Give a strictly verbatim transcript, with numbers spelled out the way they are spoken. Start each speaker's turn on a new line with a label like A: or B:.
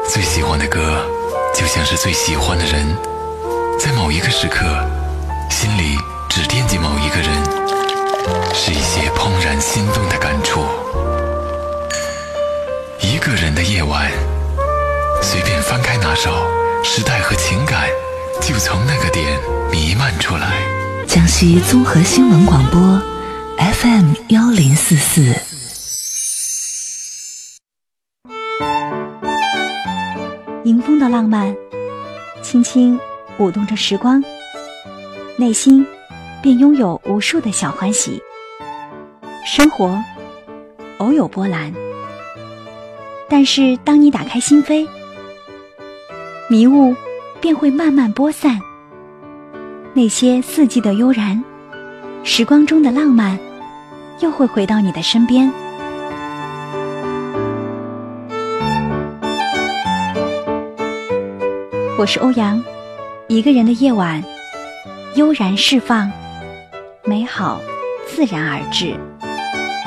A: 最喜欢的歌就像是最喜欢的人，在某一个时刻心里只惦记某一个人，是一些怦然心动的感触。一个人的夜晚，随便翻开哪首，时代和情感就从那个点弥漫出来。
B: 江西综合新闻广播 F M 幺零四四。
C: 迎风的浪漫，轻轻舞动着时光，内心便拥有无数的小欢喜。生活偶有波澜，但是当你打开心扉，迷雾便会慢慢播散。那些四季的悠然，时光中的浪漫，又会回到你的身边。我是欧阳，一个人的夜晚，悠然释放，美好自然而至。